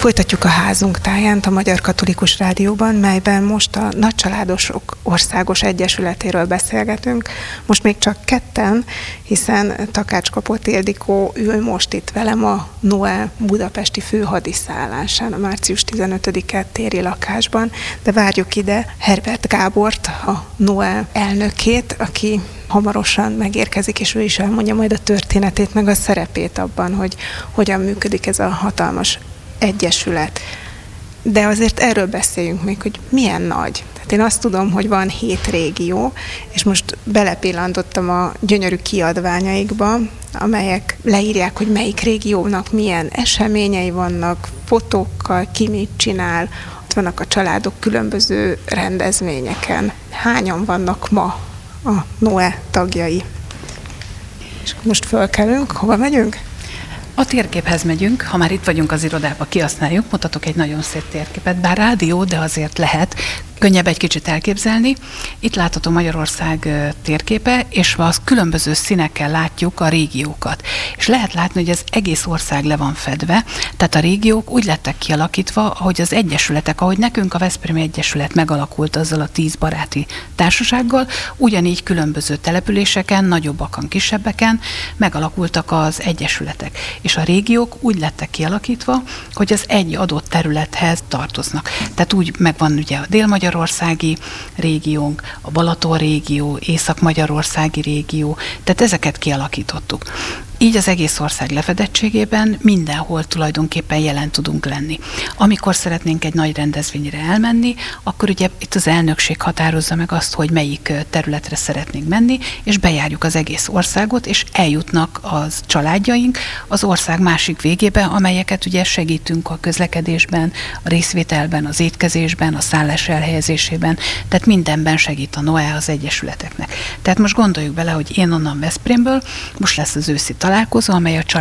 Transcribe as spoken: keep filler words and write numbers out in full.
Folytatjuk a Házunk táján a Magyar Katolikus Rádióban, melyben most a Nagycsaládosok Országos Egyesületéről beszélgetünk. Most még csak ketten, hiszen Takács Kapott Ildikó ül most itt velem a Noe budapesti főhadiszállásán, a március tizenötödike téri lakásban, de várjuk ide Herbert Gábort, a Noe elnökét, aki hamarosan megérkezik, és ő is elmondja majd a történetét, meg a szerepét abban, hogy hogyan működik ez a hatalmas egyesület. De azért erről beszéljünk még, hogy milyen nagy. Tehát én azt tudom, hogy van hét régió, és most belepillantottam a gyönyörű kiadványaikba, amelyek leírják, hogy melyik régiónak milyen eseményei vannak, fotókkal, ki mit csinál, ott vannak a családok különböző rendezvényeken. Hányan vannak ma a Noe tagjai? És most fölkelünk, hova megyünk? A térképhez megyünk, ha már itt vagyunk az irodában, kihasználjuk, mutatok egy nagyon szép térképet, bár rádió, de azért lehet, könnyebb egy kicsit elképzelni. Itt látható Magyarország térképe, és az különböző színekkel látjuk a régiókat. És lehet látni, hogy az egész ország le van fedve, tehát a régiók úgy lettek kialakítva, ahogy az egyesületek, ahogy nekünk a Veszprémi Egyesület megalakult azzal a tíz baráti társasággal, ugyanígy különböző településeken, nagyobbakon, kisebbeken megalakultak az egyesületek. És a régiók úgy lettek kialakítva, hogy az egy adott területhez tartoznak. Tehát úgy megvan ugye a dél-magyarországi régiónk, a Balaton régió, észak-magyarországi régió, tehát ezeket kialakítottuk. Így az egész ország lefedettségében mindenhol tulajdonképpen jelen tudunk lenni. Amikor szeretnénk egy nagy rendezvényre elmenni, akkor ugye itt az elnökség határozza meg azt, hogy melyik területre szeretnénk menni, és bejárjuk az egész országot, és eljutnak az családjaink az ország másik végébe, amelyeket ugye segítünk a közlekedésben, a részvételben, az étkezésben, a szállás elhelyezésében, tehát mindenben segít a Noe az egyesületeknek. Tehát most gondoljuk bele, hogy én onnan Veszprémből, most lesz az őszi találkozó, amely a